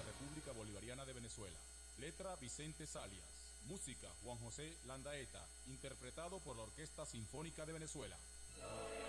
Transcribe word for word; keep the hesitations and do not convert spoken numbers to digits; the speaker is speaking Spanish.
la República Bolivariana de Venezuela. Letra Vicente Salias. Música Juan José Landaeta, interpretado por la Orquesta Sinfónica de Venezuela.